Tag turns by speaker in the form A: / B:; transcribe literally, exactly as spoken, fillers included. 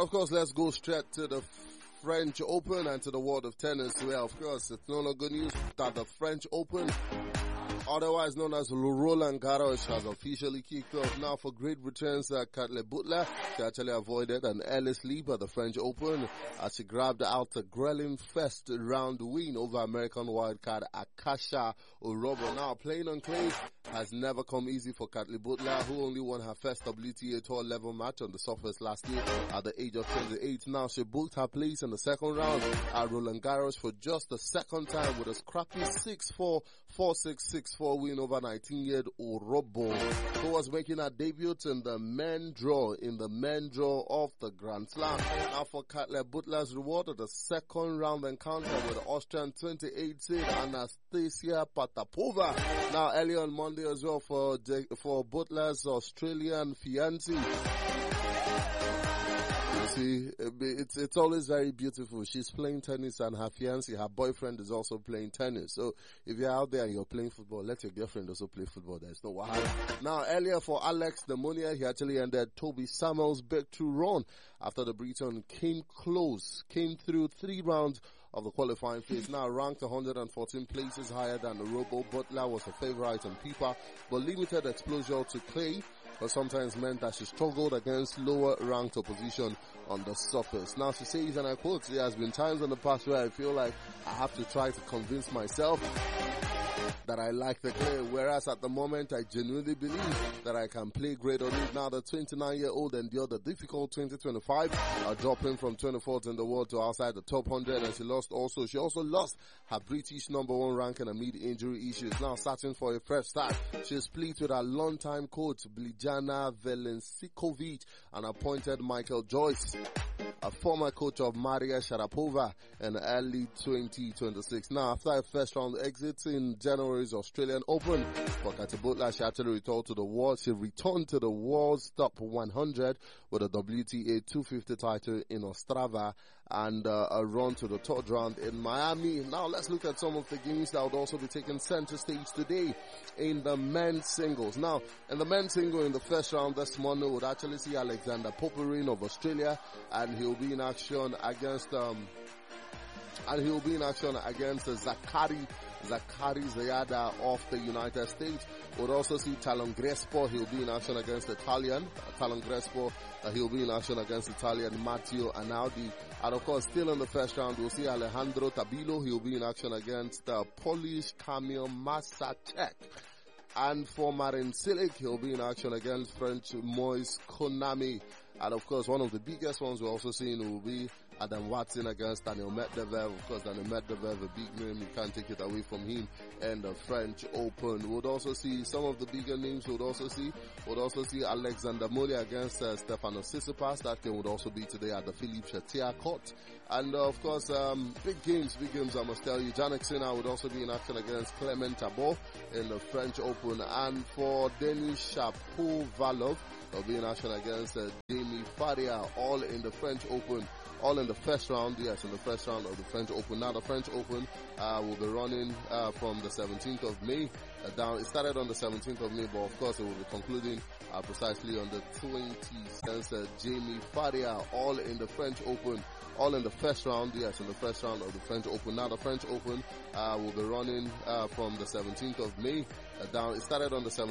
A: of course, let's go straight to the French Open and to the world of tennis, where, of course, it's no longer good news that the French Open, otherwise known as Roland Garros, has officially kicked off. Now, for great returns, uh, Katlyn Butler, she actually avoided an early sleep at the French Open as she grabbed out a grilling first round win over American wildcard Akasha Orobo. Now, playing on clay has never come easy for Katlyn Butler, who only won her first W T A Tour level match on the surface last year at the age of twenty-eight. Now, she booked her place in the second round at Roland Garros for just the second time with a scrappy six four, four six, six four win over nineteen-year-old Orobo, who was making her debut in the men draw, in the men draw of the Grand Slam. Now, for Katlyn Butler's reward at the second round encounter with the Austrian twenty-eight seed Anastasia Potapova. Now, early on Monday as well for for Butler's Australian fiancé. You see, it's it's always very beautiful. She's playing tennis and her fiancé, her boyfriend, is also playing tennis. So if you're out there and you're playing football, let your girlfriend also play football. There's no wahala. Now, earlier for Alex de Munier, he actually ended Toby Samuel's breakthrough run after the Briton came close, came through three rounds of the qualifying phase. Now ranked one hundred fourteen places higher than the Robo. Butler was a favorite on paper, but limited exposure to clay but sometimes meant that she struggled against lower ranked opposition on the surface. Now she says, and I quote, there has been times in the past where I feel like I have to try to convince myself that I like the clay, whereas at the moment I genuinely believe that I can play great on it. Now the twenty-nine-year-old endured a difficult twenty twenty-five, uh, dropping from twenty-fourth in the world to outside the top one hundred, and she lost also, she also lost her British number one ranking amid injury issues. Now starting for a fresh start, she split with her longtime coach Biljana Velensikovic and appointed Michael Joyce, a former coach of Maria Sharapova, in early twenty twenty-six. Now, after a first round exit in January's Australian Open, for Katlyn Butler, she actually returned to the world. She returned to the world's top one hundred with a W T A two fifty title in Ostrava and uh, a run to the third round in Miami. Now, let's look at some of the games that would also be taking center stage today in the men's singles. Now, in the men's single in the first round this morning, we would actually see Alexander Popyrin of Australia, and he'll be in action against um and he'll be in action against uh, Zakari Zakari Zayada of the United States. We'll also see Talon Crespo. He'll be in action against Italian uh, Talon Crespo. Uh, he'll be in action against Italian Matteo Anaudi. And of course, still in the first round, we'll see Alejandro Tabilo. He'll be in action against uh, Polish Kamil Masacek. And for Marin Cilic, he'll be in action against French Moise Konami. And of course, one of the biggest ones we're also seeing will be Adam Watson against Daniel Medvedev. Of course, Daniel Medvedev, a big name, you can't take it away from him in the French Open. We'll also see some of the bigger names. We'll also see, we'll also see Alexander Moli against uh, Stefanos Tsitsipas. That game would also be today at the Philippe Chatrier Court. And uh, of course, um, big games, big games, I must tell you. Jannik Sinner would also be in action against Clement Tabor in the French Open. And for Denis Shapovalov, they'll be in action against uh, Jamie Faria, all in the French Open, all in the first round, yes, in the first round of the French Open. Now the French Open uh, will be running uh, from the seventeenth of May uh, down. It started on the seventeenth of May, but of course it will be concluding uh, precisely on the twentieth. Against uh, Jamie Faria, all in the French Open, all in the first round, yes, in the first round of the French Open. Now the French Open uh, will be running uh, from the seventeenth of May uh, down. It started on the seventeenth.